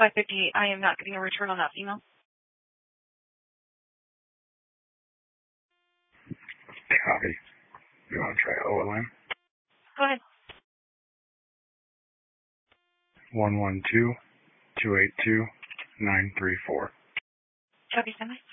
558. I am not getting a return on that email. Copy. You want to try OLM? Go ahead. 112-282-934. Copy, standby.